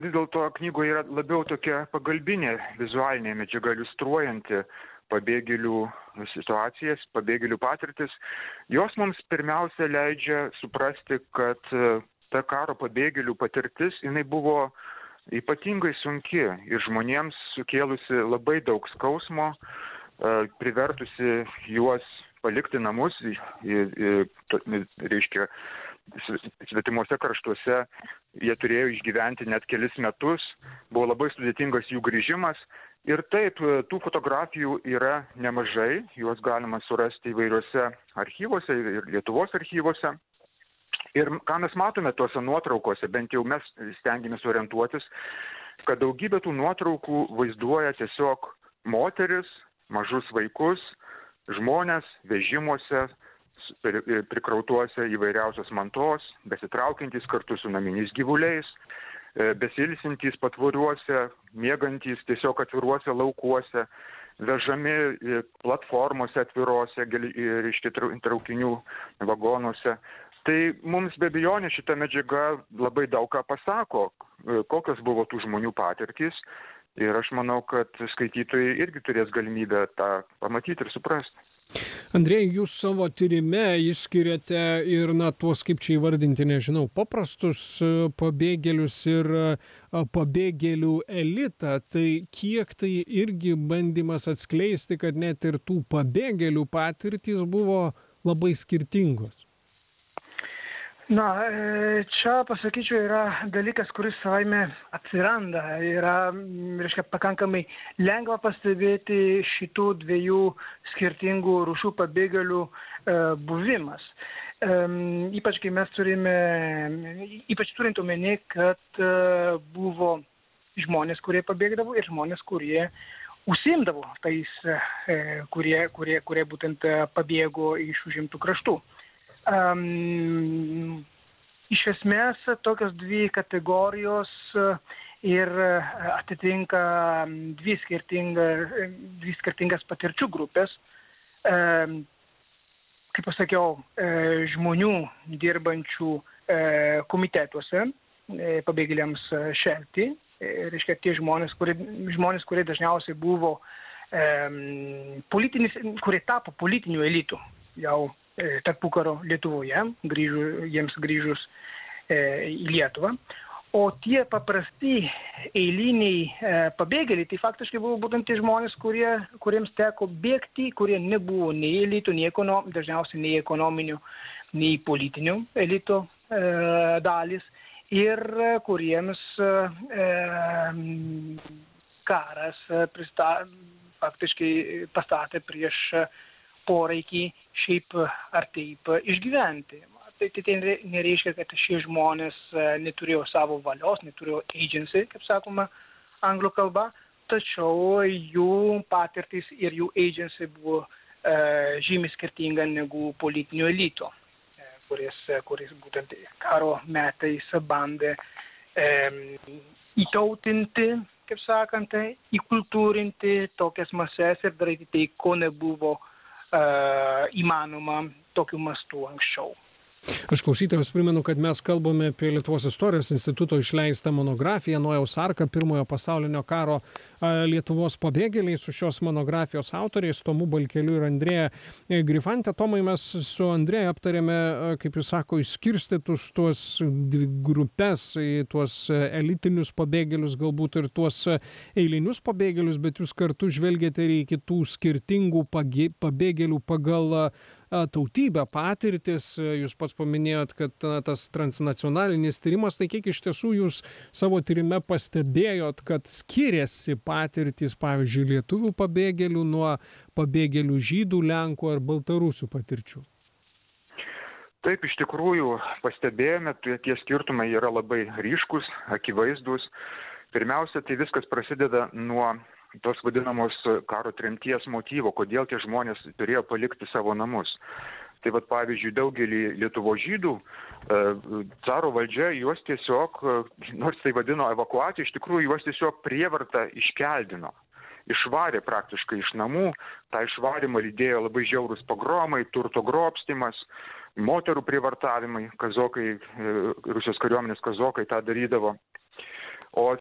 vis dėlto knygoje yra labiau tokia pagalbinė vizualinė medžiaga iliustruojanti pabėgėlių situacijas, pabėgėlių patirtis. Jos mums pirmiausia leidžia suprasti, kad ta karo pabėgėlių patirtis, jinai buvo ypatingai sunki ir žmonėms sukėlusi labai daug skausmo, privertusi juos palikti namus, reiškia, svetimuose kraštuose jie turėjo išgyventi net kelis metus, buvo labai sudėtingas jų grįžimas. Ir taip, tų fotografijų yra nemažai, juos galima surasti įvairiuose archyvuose ir Lietuvos archyvuose. Ir ką mes matome tuose nuotraukose, bent jau mes stengiamės orientuotis, kad daugybė tų nuotraukų vaizduoja tiesiog moteris, mažus vaikus, žmonės vežimuose, prikrautuose įvairiausios mantos, besitraukiantys kartu su naminiais gyvuliais, besilsintys patvoriuose, miegantys tiesiog atviruose laukuose, vežami platformose atvirose, reiškia, traukinių vagonuose. Tai mums be abejonės šita medžiaga labai daug ką pasako, kokios buvo tų žmonių patirtys. Ir aš manau, kad skaitytojai irgi turės galimybę tą pamatyti ir suprasti. Andrėjai, jūs savo tyrime išskiriate ir, tuos, kaip čia įvardinti, nežinau, paprastus pabėgėlius ir pabėgėlių elitą. Tai kiek tai irgi bandymas atskleisti, kad net ir tų pabėgėlių patirtys buvo labai skirtingos? Čia, pasakyčiau, yra dalykas, kuris savaime atsiranda. Yra, reiškia, pakankamai lengva pastebėti šitų dviejų skirtingų rūšių pabėgėlių buvimas. Ypač, kai mes turint omeny, kad buvo žmonės, kurie pabėgdavo ir žmonės, kurie užsiimdavo tais, kurie būtent pabėgo iš užimtų kraštų. Iš esmės tokios dvi kategorijos ir atitinka dvi skirtingas patirčių grupės. Kaip pasakiau, žmonių dirbančių komitetuose pabėgėliams šelti. Reiškia, tie žmonės, kurie dažniausiai buvo kurie tapo politiniu elitu jau tarpukaro Lietuvoje, jiems grįžus į Lietuvą. O tie paprasti eiliniai pabėgėliai, tai faktiškai buvo būtent tie žmonės, kuriems teko bėgti, kurie nebuvo nei elitų, dažniausiai nei ekonominių, nei politinių elito dalis ir kuriems karas faktiškai pastatė prieš poreikį šiaip ar taip išgyventi. Tai nereiškia, kad šie žmonės neturėjo savo valios, neturėjo agency, kaip sakoma anglų kalba, tačiau jų patirtis ir jų agency buvo žymiai skirtinga negu politinio elito, kuris būtent karo metais bandė įtautinti, kaip sakant, įkultūrinti tokias mases ir daryti tai, ko nebuvo įmanoma tokiu mastu anksčiau. Aš klausytojams primenu, kad mes kalbame apie Lietuvos istorijos instituto išleistą monografiją Nojaus arka pirmojo pasaulinio karo Lietuvos pabėgėliai su šios monografijos autoriais Tomu Balkeliu ir Andrėja Grifante. Tomai, mes su Andrėja aptarėme, kaip jis sako, išskirstytus tuos dvi grupės, tuos elitinius pabėgėlius, galbūt ir tuos eilinius pabėgėlius, bet jūs kartu žvelgiate ir į kitų skirtingų pabėgėlių pagal tautybę, patirtis. Jūs pats paminėjot, kad tas transnacionalinis tyrimas, tai kiek iš tiesų jūs savo tyrime pastebėjot, kad skiriasi patirtis, pavyzdžiui, lietuvių pabėgėlių nuo pabėgėlių žydų, lenkų ar baltarusių patirčių? Taip, iš tikrųjų pastebėjome, tie skirtumai yra labai ryškus, akivaizdus. Pirmiausia, tai viskas prasideda nuo tos vadinamos karo tremties motyvo, kodėl tie žmonės turėjo palikti savo namus. Tai vat, pavyzdžiui, daugelį Lietuvos žydų caro valdžia juos tiesiog, nors tai vadino evakuacija, iš tikrųjų juos tiesiog prievarta iškeldino. Išvarė praktiškai iš namų, tą išvarymą lydėjo labai žiaurūs pogromai, turto grobstymas, moterų prievartavimai, kazokai, Rusijos kariuomenės kazokai tą darydavo. o